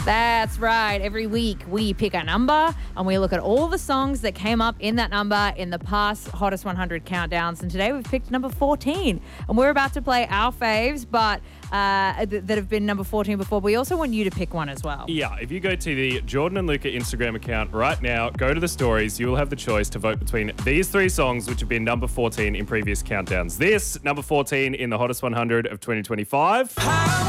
That's right. Every week we pick a number and we look at all the songs that came up in that number in the past Hottest 100 countdowns. And today we've picked number 14. And we're about to play our faves, but that have been number 14 before. We also want you to pick one as well. Yeah, if you go to the Jordan and Luca Instagram account right now, go to the stories, you will have the choice to vote between these three songs, which have been number 14 in previous countdowns. This, number 14 in the Hottest 100 of 2025.